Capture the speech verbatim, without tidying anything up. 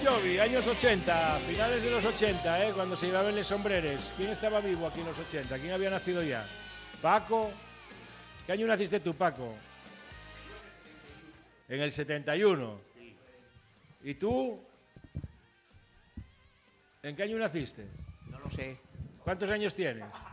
Jovi, años ochenta, finales de los ochenta, ¿eh? Cuando se llevaban los sombreres. ¿Quién estaba vivo aquí en los ochenta? ¿Quién había nacido ya? Paco. ¿Qué año naciste tú, Paco? En el setenta y uno. ¿Y tú? ¿En qué año naciste? No lo sé. ¿Cuántos años tienes?